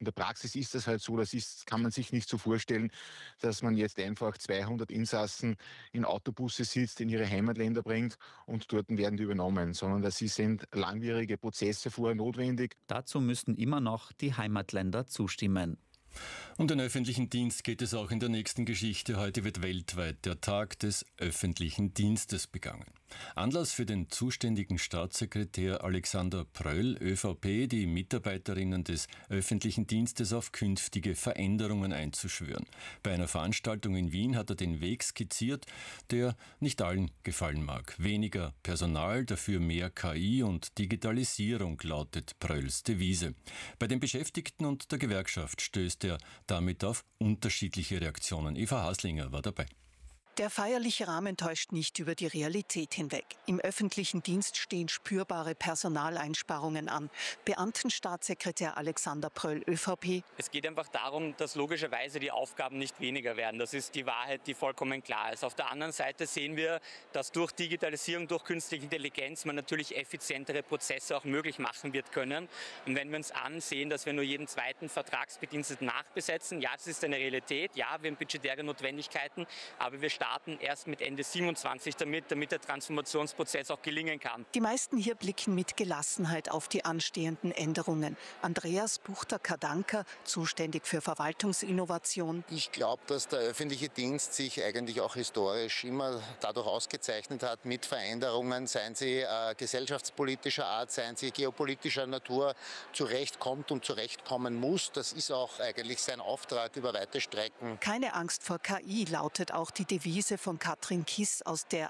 der Praxis ist das halt so, kann man sich nicht so vorstellen, dass man jetzt einfach 200 Insassen in Autobusse sitzt, in ihre Heimatländer bringt und dort werden die übernommen, sondern das sind langwierige Prozesse vorher notwendig. Dazu müssten immer noch die Heimatländer zustimmen. Um den öffentlichen Dienst geht es auch in der nächsten Geschichte. Heute wird weltweit der Tag des öffentlichen Dienstes begangen. Anlass für den zuständigen Staatssekretär Alexander Pröll, ÖVP, die Mitarbeiterinnen des öffentlichen Dienstes auf künftige Veränderungen einzuschwören. Bei einer Veranstaltung in Wien hat er den Weg skizziert, der nicht allen gefallen mag. Weniger Personal, dafür mehr KI und Digitalisierung lautet Prölls Devise. Bei den Beschäftigten und der Gewerkschaft stößt er damit auf unterschiedliche Reaktionen. Eva Haslinger war dabei. Der feierliche Rahmen täuscht nicht über die Realität hinweg. Im öffentlichen Dienst stehen spürbare Personaleinsparungen an. Beamtenstaatssekretär Alexander Pröll, ÖVP. Es geht einfach darum, dass logischerweise die Aufgaben nicht weniger werden. Das ist die Wahrheit, die vollkommen klar ist. Auf der anderen Seite sehen wir, dass durch Digitalisierung, durch künstliche Intelligenz man natürlich effizientere Prozesse auch möglich machen wird können. Und wenn wir uns ansehen, dass wir nur jeden zweiten Vertragsbediensteten nachbesetzen, ja, das ist eine Realität, ja, wir haben budgetäre Notwendigkeiten, aber wir starten erst mit Ende 27 damit der Transformationsprozess auch gelingen kann. Die meisten hier blicken mit Gelassenheit auf die anstehenden Änderungen. Andreas Buchter-Kadanker, zuständig für Verwaltungsinnovation. Ich glaube, dass der öffentliche Dienst sich eigentlich auch historisch immer dadurch ausgezeichnet hat, mit Veränderungen, seien sie gesellschaftspolitischer Art, seien sie geopolitischer Natur, zurechtkommt und zurechtkommen muss. Das ist auch eigentlich sein Auftrag über weite Strecken. Keine Angst vor KI lautet auch die Devise von Katrin Kiss aus der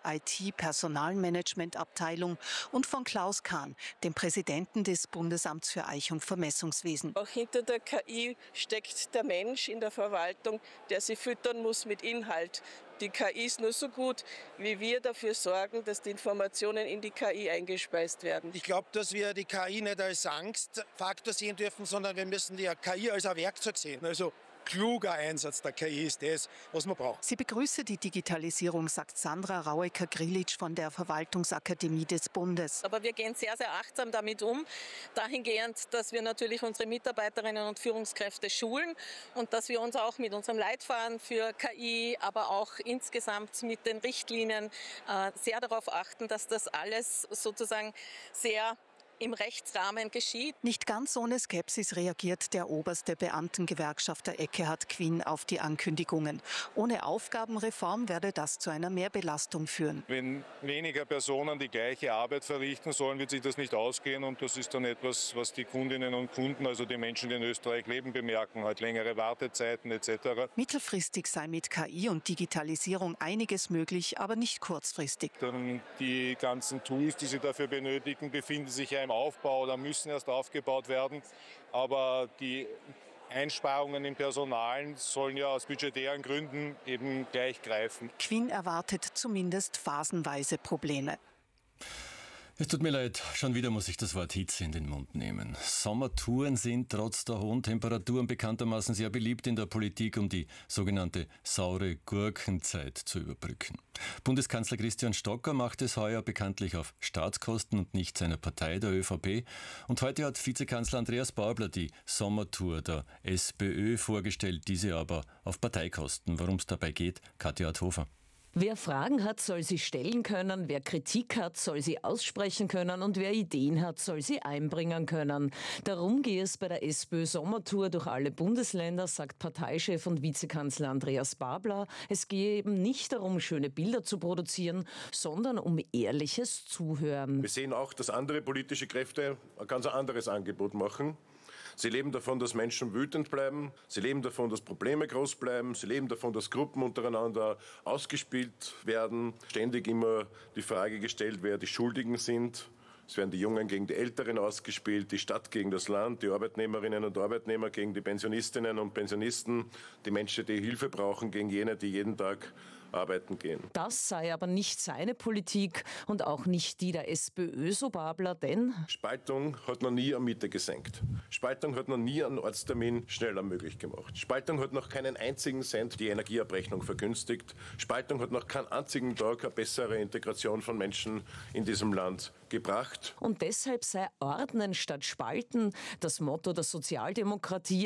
IT-Personalmanagement-Abteilung und von Klaus Kahn, dem Präsidenten des Bundesamts für Eich- und Vermessungswesen. Auch hinter der KI steckt der Mensch in der Verwaltung, der sie füttern muss mit Inhalt. Die KI ist nur so gut, wie wir dafür sorgen, dass die Informationen in die KI eingespeist werden. Ich glaube, dass wir die KI nicht als Angstfaktor sehen dürfen, sondern wir müssen die KI als ein Werkzeug sehen. Also kluger Einsatz der KI ist das, was man braucht. Sie begrüße die Digitalisierung, sagt Sandra Rauecker-Grilitsch von der Verwaltungsakademie des Bundes. Aber wir gehen sehr, sehr achtsam damit um, dahingehend, dass wir natürlich unsere Mitarbeiterinnen und Führungskräfte schulen und dass wir uns auch mit unserem Leitfaden für KI, aber auch insgesamt mit den Richtlinien sehr darauf achten, dass das alles sozusagen sehr im Rechtsrahmen geschieht. Nicht ganz ohne Skepsis reagiert der oberste Beamtengewerkschafter Ekkehard Quinn auf die Ankündigungen. Ohne Aufgabenreform werde das zu einer Mehrbelastung führen. Wenn weniger Personen die gleiche Arbeit verrichten sollen, wird sich das nicht ausgehen und das ist dann etwas, was die Kundinnen und Kunden, also die Menschen, die in Österreich leben, bemerken, halt längere Wartezeiten etc. Mittelfristig sei mit KI und Digitalisierung einiges möglich, aber nicht kurzfristig. Dann die ganzen Tools, die sie dafür benötigen, befinden sich ja im Aufbau oder müssen erst aufgebaut werden. Aber die Einsparungen im Personal sollen ja aus budgetären Gründen eben gleich greifen. Quinn erwartet zumindest phasenweise Probleme. Es tut mir leid, schon wieder muss ich das Wort Hitze in den Mund nehmen. Sommertouren sind trotz der hohen Temperaturen bekanntermaßen sehr beliebt in der Politik, um die sogenannte saure Gurkenzeit zu überbrücken. Bundeskanzler Christian Stocker macht es heuer bekanntlich auf Staatskosten und nicht seiner Partei, der ÖVP. Und heute hat Vizekanzler Andreas Babler die Sommertour der SPÖ vorgestellt, diese aber auf Parteikosten. Worum es dabei geht, Katja Adhofer. Wer Fragen hat, soll sie stellen können, wer Kritik hat, soll sie aussprechen können und wer Ideen hat, soll sie einbringen können. Darum gehe es bei der SPÖ-Sommertour durch alle Bundesländer, sagt Parteichef und Vizekanzler Andreas Babler. Es gehe eben nicht darum, schöne Bilder zu produzieren, sondern um ehrliches Zuhören. Wir sehen auch, dass andere politische Kräfte ein ganz anderes Angebot machen. Sie leben davon, dass Menschen wütend bleiben. Sie leben davon, dass Probleme groß bleiben. Sie leben davon, dass Gruppen untereinander ausgespielt werden. Ständig immer die Frage gestellt, wer die Schuldigen sind. Es werden die Jungen gegen die Älteren ausgespielt, die Stadt gegen das Land, die Arbeitnehmerinnen und Arbeitnehmer gegen die Pensionistinnen und Pensionisten, die Menschen, die Hilfe brauchen, gegen jene, die jeden Tag arbeiten gehen. Das sei aber nicht seine Politik und auch nicht die der SPÖ, so Babler, denn Spaltung hat noch nie eine Miete gesenkt. Spaltung hat noch nie einen Ortstermin schneller möglich gemacht. Spaltung hat noch keinen einzigen Cent die Energieabrechnung vergünstigt. Spaltung hat noch keinen einzigen Tag eine bessere Integration von Menschen in diesem Land gebracht. Und deshalb sei Ordnen statt Spalten das Motto der Sozialdemokratie.